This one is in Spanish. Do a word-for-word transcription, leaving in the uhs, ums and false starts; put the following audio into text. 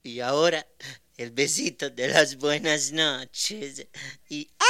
Y ahora el besito de las buenas noches. Y